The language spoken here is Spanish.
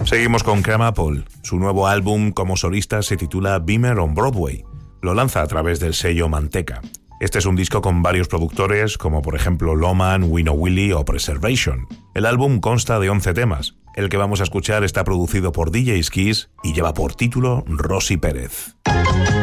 Seguimos con Creme Apple. Su nuevo álbum como solista se titula Beamer on Broadway. Lo lanza a través del sello Manteca. Este es un disco con varios productores, como por ejemplo Loman, Wino Willy o Preservation. El álbum consta de 11 temas. El que vamos a escuchar está producido por DJ Skis y lleva por título Rosy Pérez.